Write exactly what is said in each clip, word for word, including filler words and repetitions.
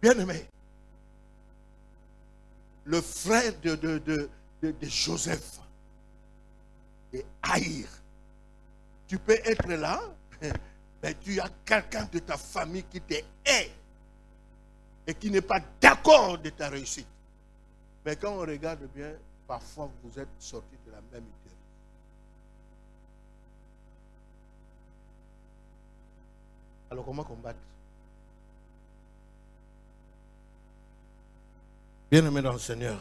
Bien-aimé, le frère de, de, de, de, de Joseph est haïr. Tu peux être là, mais tu as quelqu'un de ta famille qui te hait et qui n'est pas d'accord de ta réussite. Mais quand on regarde bien, parfois vous êtes sortis de la même utérus. Alors comment combattre? Bien-aimé dans le Seigneur,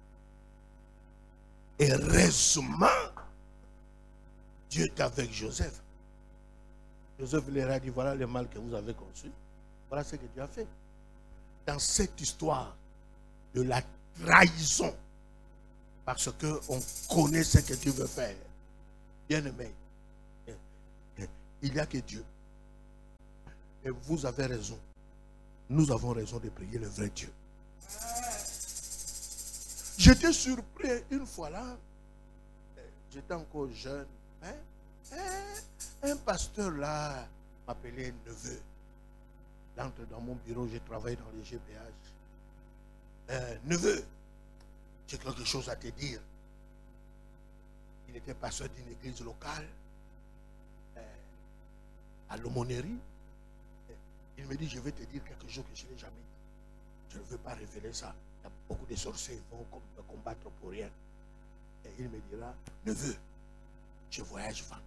heureusement, Dieu est avec Joseph. Joseph leur a dit, voilà le mal que vous avez conçu. Voilà ce que Dieu a fait. Dans cette histoire de la trahison, parce qu'on connaît ce que tu veux faire, bien-aimé, il n'y a que Dieu. Et vous avez raison. Nous avons raison de prier le vrai Dieu. J'étais surpris une fois là, j'étais encore jeune, hein? Un pasteur là m'appelait neveu. Il entre dans mon bureau, j'ai travaillé dans les G P H. Euh, neveu, j'ai quelque chose à te dire. Il était pasteur d'une église locale, euh, à l'aumônerie. Il me dit, je vais te dire quelque chose que je n'ai jamais dit. Je ne veux pas révéler ça. Il y a beaucoup de sorciers qui vont me combattre pour rien. Et il me dira, neveu, je voyage vendredi.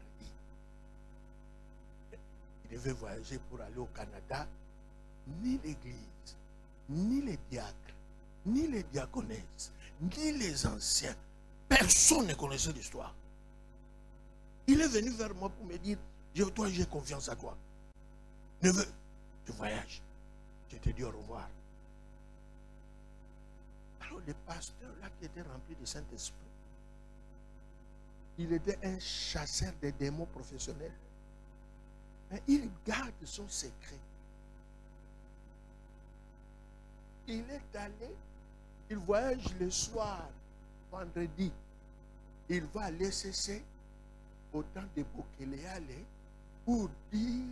Il devait voyager pour aller au Canada. Ni l'église, ni les diacres, ni les diaconesses, ni les anciens, personne ne connaissait l'histoire. Il est venu vers moi pour me dire, toi j'ai confiance à toi. Neveu, je voyage. Je te dis au revoir. Alors le pasteur là qui était rempli de Saint-Esprit, il était un chasseur de démons professionnels. Mais il garde son secret. Il est allé, il voyage le soir, vendredi. Il va à l'E C C, au temps de Bokéléale, pour dire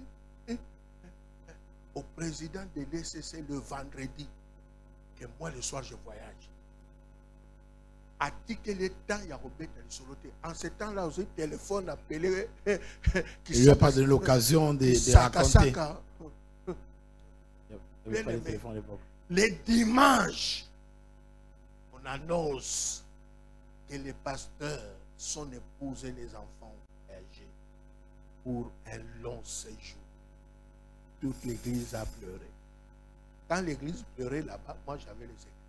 au président de l'E C C le vendredi que moi le soir je voyage. A dit que le temps, il y a Robert Soloté. En ce temps-là, aussi, téléphone appelé. Il lui a pas donné l'occasion de, de raconter. Il n'y avait pas de téléphone à l'époque. Les dimanches, on annonce que les pasteurs, son épouse et les enfants âgés pour un long séjour. Toute l'église a pleuré. Quand l'église pleurait là-bas, moi j'avais les écrits.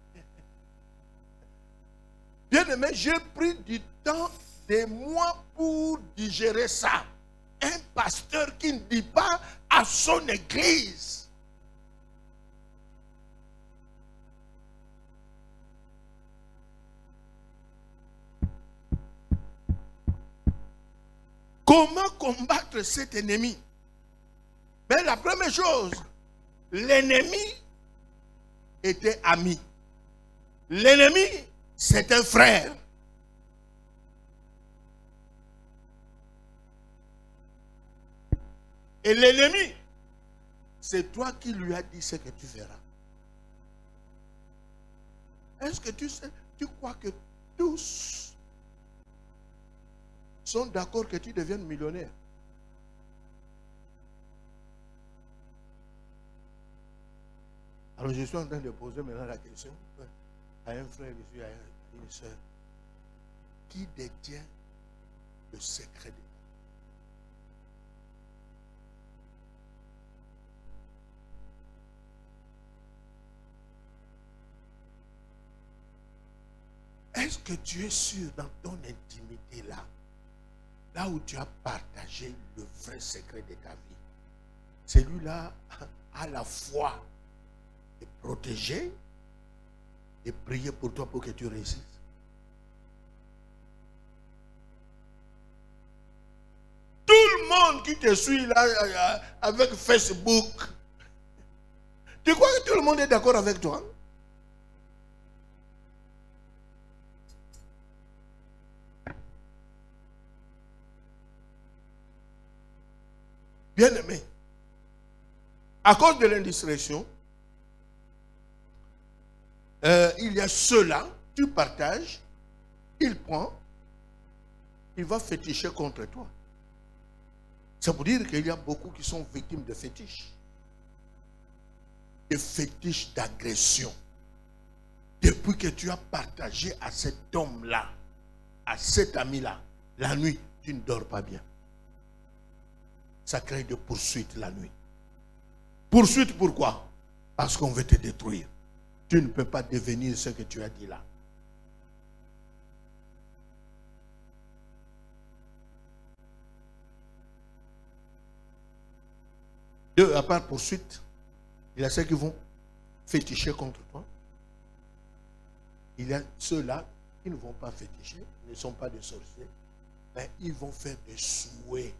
Bien aimé, j'ai pris du temps, des mois pour digérer ça. Un pasteur qui ne dit pas à son église. Comment combattre cet ennemi? Mais la première chose, l'ennemi était ami. L'ennemi, c'est un frère. Et l'ennemi, c'est toi qui lui as dit ce que tu verras. Est-ce que tu sais, tu crois que tous sont d'accord que tu deviennes millionnaire? Alors je suis en train de poser maintenant la question à un frère ici, à une soeur. Qui détient le secret de Dieu? Est-ce que tu es sûr dans ton intimité là, là où tu as partagé le vrai secret de ta vie, celui-là à la fois est protégé et prier pour toi pour que tu réussisses? Tout le monde qui te suit là avec Facebook, tu crois que tout le monde est d'accord avec toi? Bien aimé, à cause de l'indiscrétion, euh, il y a ceux-là, tu partages, il prend, il va féticher contre toi. Ça veut dire qu'il y a beaucoup qui sont victimes de fétiches. De fétiches d'agression. Depuis que tu as partagé à cet homme-là, à cet ami-là, la nuit, tu ne dors pas bien. Ça crée de poursuites la nuit. Poursuite pourquoi? Parce qu'on veut te détruire. Tu ne peux pas devenir ce que tu as dit là. Deux, à part poursuite, il y a ceux qui vont féticher contre toi. Il y a ceux-là qui ne vont pas féticher, ne sont pas des sorciers, mais ils vont faire des souhaits.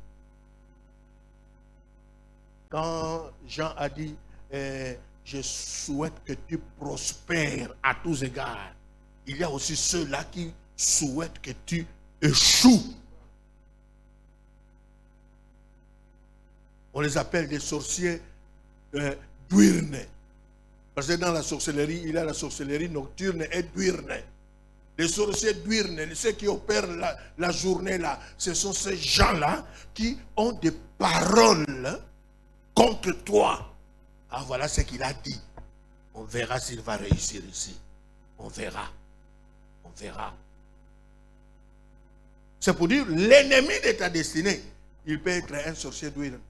Quand Jean a dit, eh, je souhaite que tu prospères à tous égards, il y a aussi ceux-là qui souhaitent que tu échoues. On les appelle des sorciers euh, diurnes. Parce que dans la sorcellerie, il y a la sorcellerie nocturne et diurne. Les sorciers diurnes, ceux qui opèrent la, la journée là, ce sont ces gens-là qui ont des paroles contre toi. Ah, voilà ce qu'il a dit. On verra s'il va réussir ici. On verra. On verra. C'est pour dire, l'ennemi de ta destinée, il peut être un sorcier diurne.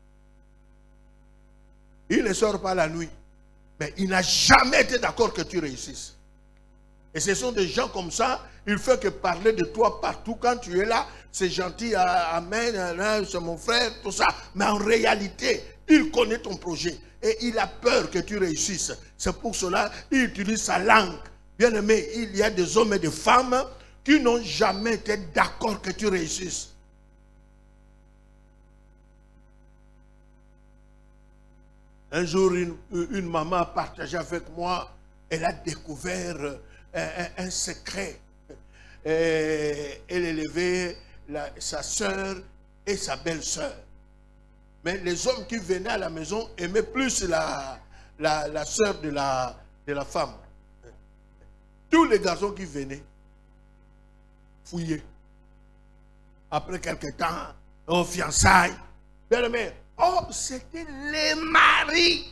Il ne sort pas la nuit. Mais il n'a jamais été d'accord que tu réussisses. Et ce sont des gens comme ça, il ne fait que parler de toi partout. Quand tu es là, c'est gentil, amen, c'est mon frère, tout ça. Mais en réalité, il connaît ton projet. Et il a peur que tu réussisses. C'est pour cela qu'il utilise sa langue. Bien aimé, il y a des hommes et des femmes qui n'ont jamais été d'accord que tu réussisses. Un jour, une, une maman a partagé avec moi, elle a découvert un, un, un secret. Et elle élevait la, sa soeur et sa belle-sœur. Mais les hommes qui venaient à la maison aimaient plus la, la, la soeur de la, de la femme. Tous les garçons qui venaient fouillaient. Après quelque temps, aux fiançailles, bien aimé, oh, c'était les maris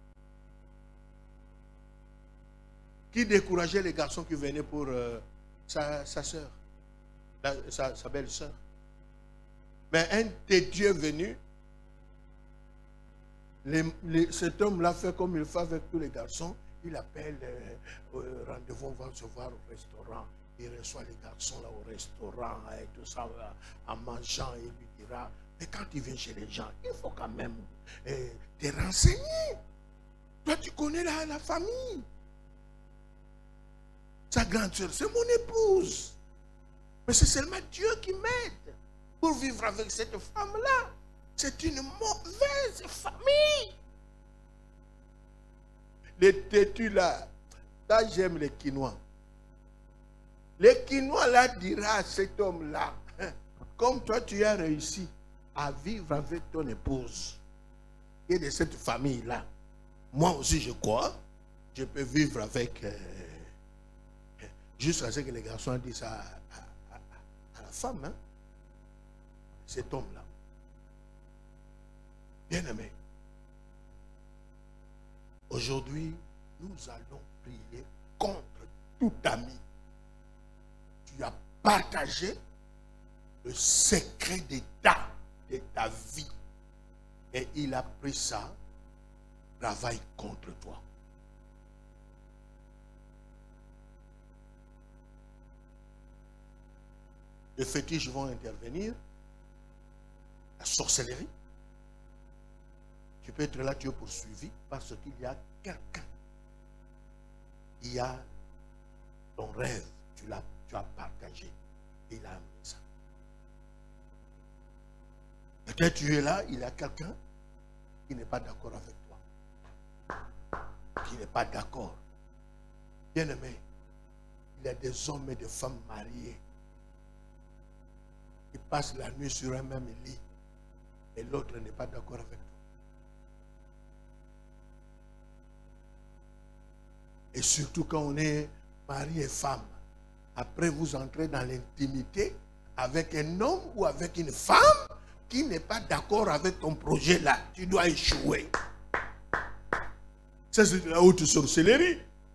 qui décourageaient les garçons qui venaient pour euh, sa, sa soeur, la, sa, sa belle-sœur. Mais un des dieux venu, les, les, cet homme-là fait comme il fait avec tous les garçons. Il appelle euh, euh, rendez-vous, on va se voir au restaurant. Il reçoit les garçons là au restaurant et tout ça, en mangeant, et il lui dira. Mais quand tu viens chez les gens, il faut quand même euh, te renseigner. Toi, tu connais la, la famille. Sa grande soeur, c'est mon épouse. Mais c'est seulement Dieu qui m'aide pour vivre avec cette femme-là. C'est une mauvaise famille. Les têtus là, là j'aime les Quinois. Les Quinois là dira à cet homme-là, comme toi tu as réussi à vivre avec ton épouse et de cette famille-là, moi aussi je crois, je peux vivre avec, euh, jusqu'à ce que les garçons disent à, à, à, à la femme, hein, cet homme-là. Bien aimé, aujourd'hui, nous allons prier contre tout ami. Tu as partagé le secret d'état de ta vie. Et il a pris ça, travaille contre toi. Les fétiches vont intervenir. La sorcellerie. Tu peux être là, tu es poursuivi parce qu'il y a quelqu'un. Il y a ton rêve, tu l'as, tu as partagé. Il a amené ça. Peut-être tu es là, il y a quelqu'un qui n'est pas d'accord avec toi. Qui n'est pas d'accord. Bien aimé, il y a des hommes et des femmes mariés qui passent la nuit sur un même lit et l'autre n'est pas d'accord avec toi. Et surtout quand on est mari et femme. Après, vous entrez dans l'intimité avec un homme ou avec une femme qui n'est pas d'accord avec ton projet là. Tu dois échouer. Ça, c'est de la haute sorcellerie.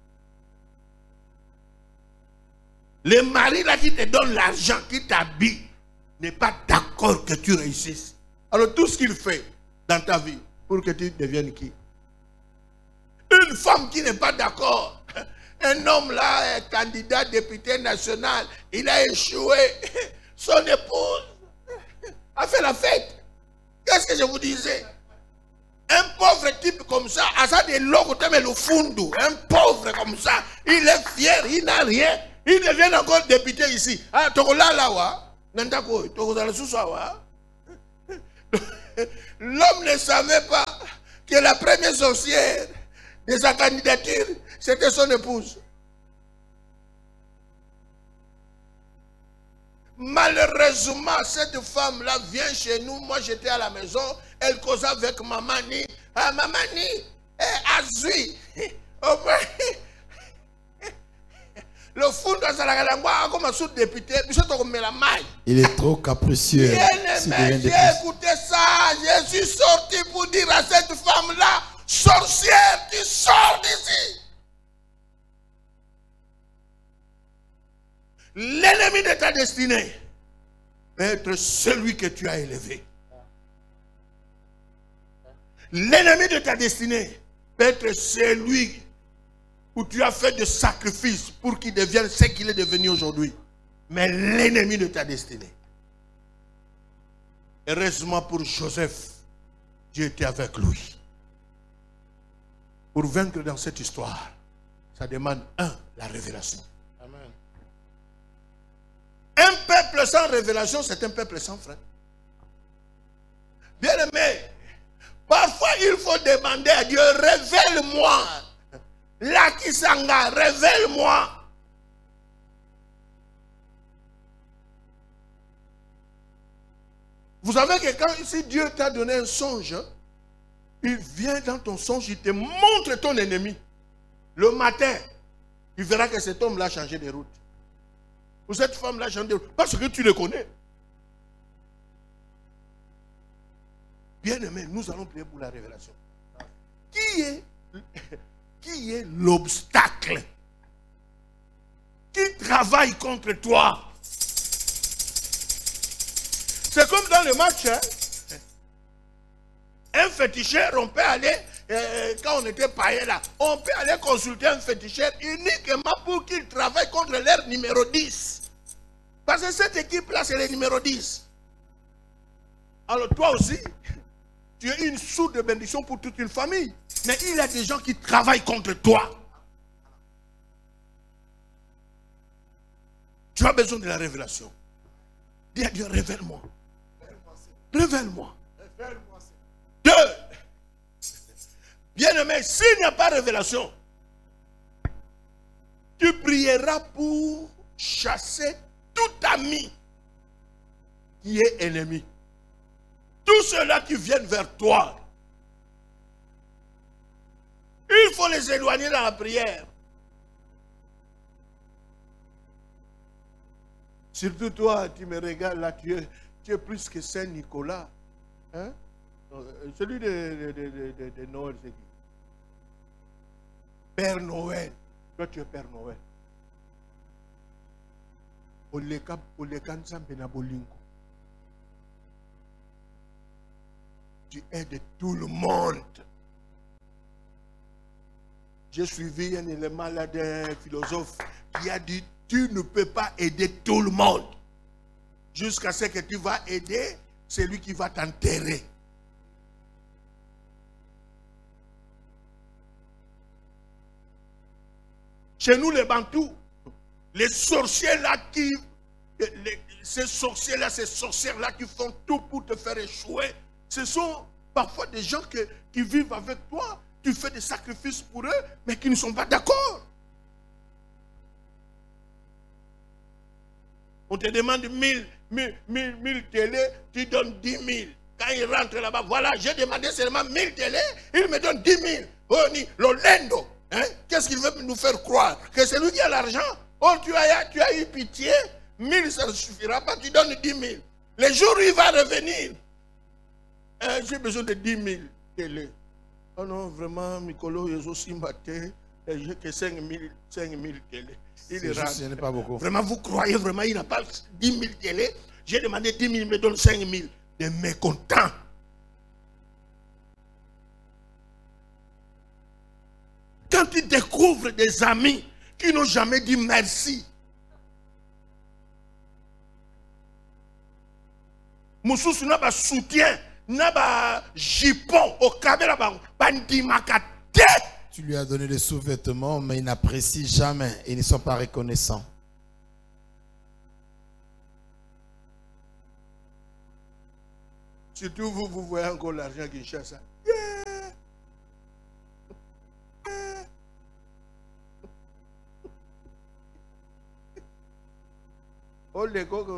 Le mari là qui te donne l'argent, qui t'habille, n'est pas d'accord que tu réussisses. Alors tout ce qu'il fait dans ta vie pour que tu deviennes qui? Une femme qui n'est pas d'accord. Un homme là, un candidat député national, il a échoué. Son épouse a fait la fête. Qu'est-ce que je vous disais? Un pauvre type comme ça, à ça de l'eau, mais le fundu, un pauvre comme ça, il est fier, il n'a rien. Il devient encore député ici. Ah, Togola là, wa. Nandako, Togola Sousawa. L'homme ne savait pas que la première sorcière de sa candidature, c'était son épouse. Malheureusement, cette femme-là vient chez nous. Moi, j'étais à la maison. Elle causait avec Mamani. Ah, Mamani, eh, Azui. Le fond de Salagalangwa, comme un sous-député, il est trop capricieux. J'ai écouté ça. Je suis sorti pour dire à cette femme-là, sorcière, tu sors d'ici. L'ennemi de ta destinée peut être celui que tu as élevé. L'ennemi de ta destinée peut être celui où tu as fait des sacrifices pour qu'il devienne ce qu'il est devenu aujourd'hui. Mais l'ennemi de ta destinée. Heureusement pour Joseph, Dieu était avec lui. Pour vaincre dans cette histoire, ça demande, un, la révélation. Amen. Un peuple sans révélation, c'est un peuple sans frein. Bien aimé, parfois il faut demander à Dieu, révèle-moi. La Kisanga, révèle-moi. Vous savez que quand si Dieu t'a donné un songe, il vient dans ton songe, il te montre ton ennemi. Le matin, il verra que cet homme-là a changé de route. Ou cette femme-là a changé de route. Parce que tu le connais. Bien aimé, nous allons prier pour la révélation. Qui est, qui est l'obstacle qui travaille contre toi? C'est comme dans le match. Hein? Un féticheur, on peut aller, euh, quand on était païen là, on peut aller consulter un féticheur uniquement pour qu'il travaille contre leur numéro dix. Parce que cette équipe-là, c'est le numéro dix. Alors toi aussi, tu es une source de bénédiction pour toute une famille. Mais il y a des gens qui travaillent contre toi. Tu as besoin de la révélation. Dis à Dieu, révèle-moi. Révèle-moi. Deux. Bien-aimé, s'il n'y a pas de révélation, tu prieras pour chasser tout ami qui est ennemi. Tous ceux-là qui viennent vers toi, il faut les éloigner dans la prière. Surtout toi, tu me regardes là, tu es, tu es plus que Saint-Nicolas. Hein? Celui de, de, de, de, de Noël, c'est qui? Père Noël. Toi, tu es Père Noël. Tu aides tout le monde. J'ai suivi un élément là d'un philosophe qui a dit, tu ne peux pas aider tout le monde. Jusqu'à ce que tu vas aider celui qui va t'enterrer. Chez nous, les Bantous, les sorciers là qui, les, ces sorciers là, ces sorcières là qui font tout pour te faire échouer, ce sont parfois des gens que, qui vivent avec toi. Tu fais des sacrifices pour eux, mais qui ne sont pas d'accord. On te demande mille, mille, mille, mille télés, tu donnes dix mille. Quand il rentre là-bas, voilà, j'ai demandé seulement mille télés, il me donne dix mille. Oh, ni l'Olendo. Hein? qu'est-ce qu'il veut nous faire croire? Que c'est lui qui a l'argent. Oh, tu as, tu as eu pitié. Mille, ça ne suffira pas. Tu donnes dix mille. Les jours où il va revenir. Euh, J'ai besoin de dix mille télé. Oh non, vraiment, Mikolo, ils ont aussi maté. J'ai que cinq mille télé. Il est juste, ce n'est pas beaucoup. Vraiment, vous croyez vraiment, il n'a pas dix mille télé? J'ai demandé dix mille, il me donne cinq mille. Des mécontents. Quand tu découvres des amis qui n'ont jamais dit merci. Moussous n'a pas soutien, n'a pas jupon au cabela bandi makate. Tu lui as donné des sous-vêtements, mais il n'apprécie jamais et ils ne sont pas reconnaissants. Surtout vous, vous voyez encore l'argent qui chasse. Yeah. Yeah. Oh, les gars,